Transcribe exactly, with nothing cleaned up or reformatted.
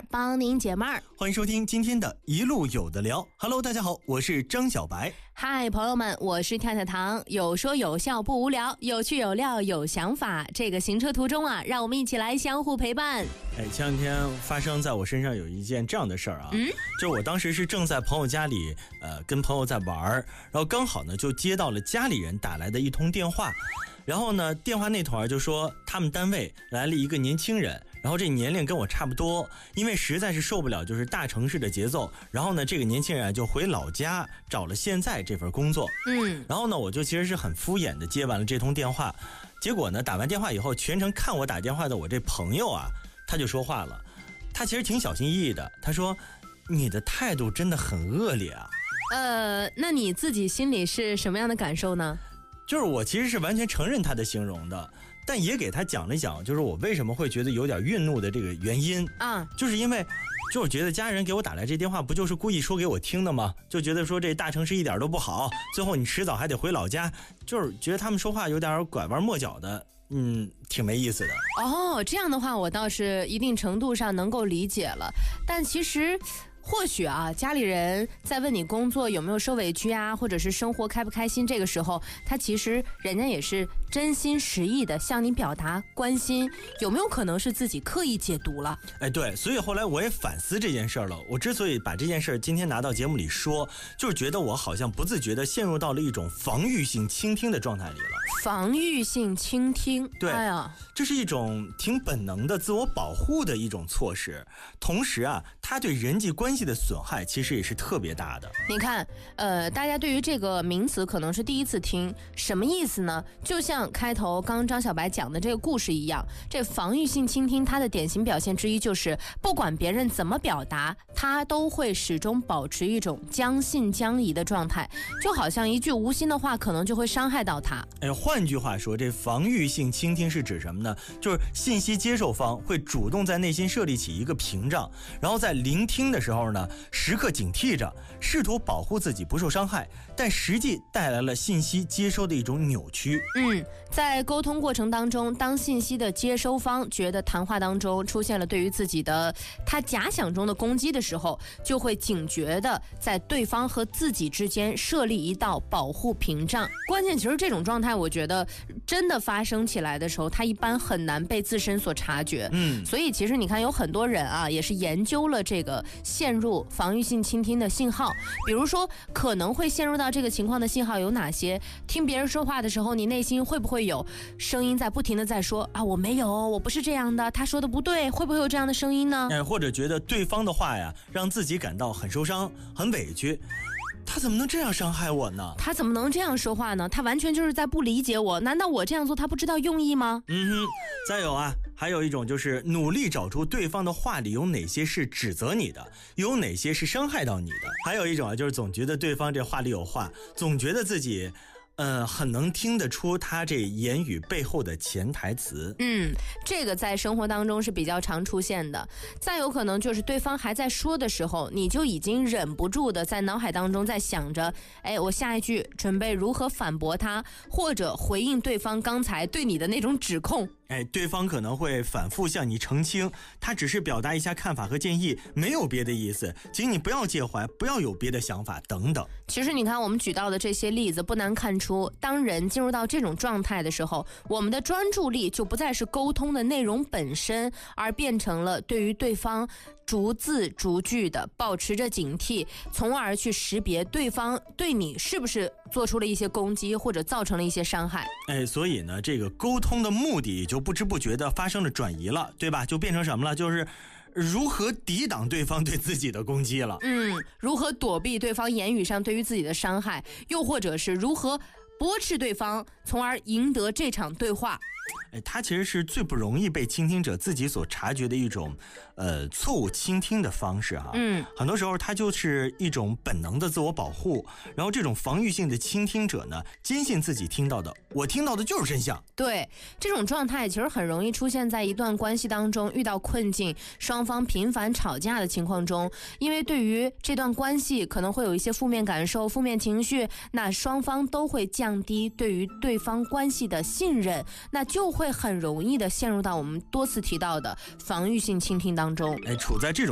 帮您解闷儿。 欢迎收听今天的一路有的聊。 Hello， 大家好，我是张小白。 嗨，朋友们，我是跳跳糖，有说有笑不无聊，有趣有料有想法。这个行车途中啊，让我们一起来相互陪伴。 哎，前两天发生在我身上有一件这样的事儿啊，嗯，就我当时是正在朋友家里，呃，跟朋友在玩，然后刚好呢就接到了家里人打来的一通电话，然后呢电话那头就说他们单位来了一个年轻人，然后这年龄跟我差不多，因为实在是受不了就是大城市的节奏，然后呢这个年轻人就回老家找了现在这份工作。嗯，然后呢我就其实是很敷衍的接完了这通电话，结果呢打完电话以后，全程看我打电话的我这朋友啊，他就说话了，他其实挺小心翼翼的，他说你的态度真的很恶劣啊。 呃，那你自己心里是什么样的感受呢？ 就是我其实是完全承认他的形容的，但也给他讲了讲，就是我为什么会觉得有点愠怒的这个原因啊，就是因为就是觉得家人给我打来这电话不就是故意说给我听的吗？就觉得说这大城市一点都不好，最后你迟早还得回老家，就是觉得他们说话有点拐弯抹角的，嗯，挺没意思的。 哦，这样的话我倒是一定程度上能够理解了，但其实或许啊，家里人在问你工作有没有受委屈啊，或者是生活开不开心，这个时候他其实人家也是真心实意的向你表达关心，有没有可能是自己刻意解读了？ 哎，对，所以后来我也反思这件事了。我之所以把这件事今天拿到节目里说，就是觉得我好像不自觉的陷入到了一种防御性倾听的状态里了。 防御性倾听， 对，哎呀，这是一种挺本能的自我保护的一种措施，同时啊，它对人际关系的损害其实也是特别大的。 你看，呃，大家对于这个名词可能是第一次听，什么意思呢？就像开头刚刚张小白讲的这个故事一样，这防御性倾听它的典型表现之一就是不管别人怎么表达，他都会始终保持一种将信将疑的状态，就好像一句无心的话可能就会伤害到他。 哎，换句话说，这防御性倾听是指什么呢？就是信息接受方会主动在内心设立起一个屏障，然后在聆听的时候呢，时刻警惕着，试图保护自己不受伤害，但实际带来了信息接收的一种扭曲。 嗯，在沟通过程当中，当信息的接收方觉得谈话当中出现了对于自己的他假想中的攻击的时候，就会警觉的在对方和自己之间设立一道保护屏障。关键其实这种状态，我觉得真的发生起来的时候，他一般很难被自身所察觉。嗯，所以其实你看，有很多人啊，也是研究了这个陷入防御性倾听的信号，比如说可能会陷入到这个情况的信号有哪些？听别人说话的时候，你内心会不会有声音在不停的在说啊，我没有，我不是这样的，他说的不对，会不会有这样的声音呢？ 哎，或者觉得对方的话呀，让自己感到很受伤、很委屈。他怎么能这样伤害我呢？ 他怎么能这样说话呢？他完全就是在不理解我，难道我这样做他不知道用意吗？ 嗯哼，再有啊，还有一种就是努力找出对方的话里有哪些是指责你的，有哪些是伤害到你的。还有一种啊，就是总觉得对方这话里有话，总觉得自己呃，很能听得出他这言语背后的潜台词。嗯， 这个在生活当中是比较常出现的。再有可能就是对方还在说的时候，你就已经忍不住的在脑海当中在想着，哎，我下一句准备如何反驳他，或者回应对方刚才对你的那种指控。 哎，对方可能会反复向你澄清，他只是表达一下看法和建议，没有别的意思，请你不要介怀，不要有别的想法等等。 其实你看我们举到的这些例子，不难看出，当人进入到这种状态的时候，我们的专注力就不再是沟通的内容本身，而变成了对于对方逐字逐句的保持着警惕，从而去识别对方对你是不是做出了一些攻击，或者造成了一些伤害。 哎，所以呢，这个沟通的目的就不知不觉的发生了转移了，对吧？就变成什么了？就是如何抵挡对方对自己的攻击了。 嗯，如何躲避对方言语上对于自己的伤害，又或者是如何驳斥对方，从而赢得这场对话。 哎，它其实是最不容易被倾听者自己所察觉的一种呃错误倾听的方式哈、啊。嗯，很多时候它就是一种本能的自我保护，然后这种防御性的倾听者呢，坚信自己听到的，我听到的就是真相。 对，这种状态其实很容易出现在一段关系当中，遇到困境，双方频繁吵架的情况中，因为对于这段关系可能会有一些负面感受、负面情绪，那双方都会降低对于对方关系的信任，那就会很容易的陷入到我们多次提到的防御性倾听当中。 哎，处在这种